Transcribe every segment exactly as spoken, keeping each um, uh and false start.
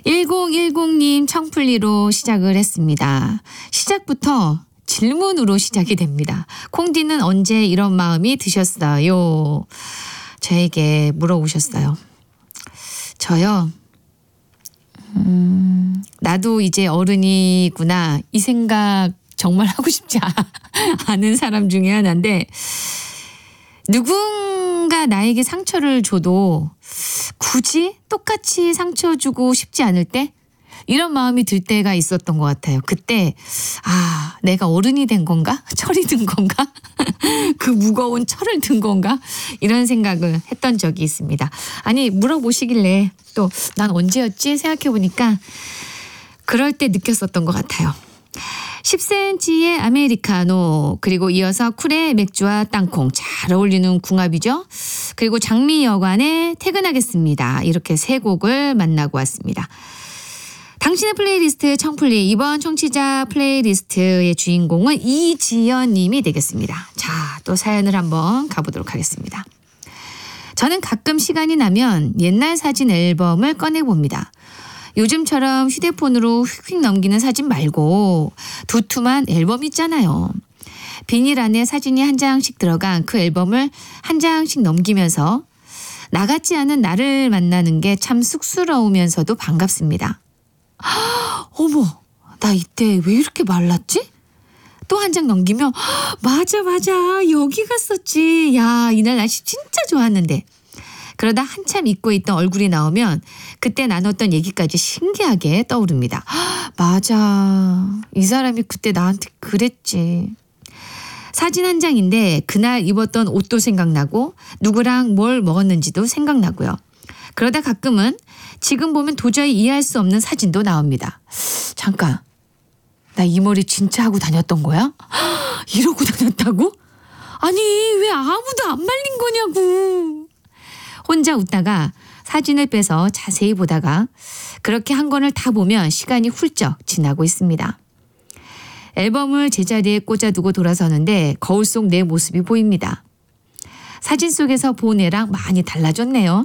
일공일공님 청플리로 시작을 했습니다. 시작부터 질문으로 시작이 됩니다. 콩디는 언제 이런 마음이 드셨어요? 저에게 물어보셨어요. 저요? 음, 나도 이제 어른이구나. 이 생각 정말 하고 싶지 않은 사람 중에 하나인데, 누군가 나에게 상처를 줘도 굳이 똑같이 상처 주고 싶지 않을 때 이런 마음이 들 때가 있었던 것 같아요. 그때 아 내가 어른이 된 건가? 철이 든 건가? 그 무거운 철을 든 건가? 이런 생각을 했던 적이 있습니다. 아니 물어보시길래 또 난 언제였지? 생각해보니까 그럴 때 느꼈었던 것 같아요. 십 센티미터의 아메리카노, 그리고 이어서 쿨의 맥주와 땅콩, 잘 어울리는 궁합이죠. 그리고 장미여관의 퇴근하겠습니다. 이렇게 세 곡을 만나고 왔습니다. 당신의 플레이리스트 청플리, 이번 청취자 플레이리스트의 주인공은 이지연 님이 되겠습니다. 자, 또 사연을 한번 가보도록 하겠습니다. 저는 가끔 시간이 나면 옛날 사진 앨범을 꺼내봅니다. 요즘처럼 휴대폰으로 휙휙 넘기는 사진 말고 두툼한 앨범 있잖아요. 비닐 안에 사진이 한 장씩 들어간 그 앨범을 한 장씩 넘기면서 나 같지 않은 나를 만나는 게 참 쑥스러우면서도 반갑습니다. 어머, 나 이때 왜 이렇게 말랐지? 또 한 장 넘기면 맞아 맞아 여기 갔었지. 야, 이날 날씨 진짜 좋았는데. 그러다 한참 잊고 있던 얼굴이 나오면 그때 나눴던 얘기까지 신기하게 떠오릅니다. 맞아. 이 사람이 그때 나한테 그랬지. 사진 한 장인데 그날 입었던 옷도 생각나고 누구랑 뭘 먹었는지도 생각나고요. 그러다 가끔은 지금 보면 도저히 이해할 수 없는 사진도 나옵니다. 잠깐. 나 이 머리 진짜 하고 다녔던 거야? 이러고 다녔다고? 아니 왜 아무도 안 말린 거냐고. 혼자 웃다가 사진을 빼서 자세히 보다가 그렇게 한 권을 다 보면 시간이 훌쩍 지나고 있습니다. 앨범을 제자리에 꽂아두고 돌아서는데 거울 속 내 모습이 보입니다. 사진 속에서 본 애랑 많이 달라졌네요.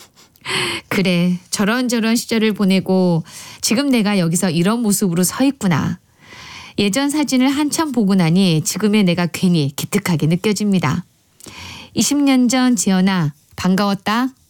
그래, 저런저런 시절을 보내고 지금 내가 여기서 이런 모습으로 서 있구나. 예전 사진을 한참 보고 나니 지금의 내가 괜히 기특하게 느껴집니다. 이십 년 전 지연아, 반가웠다.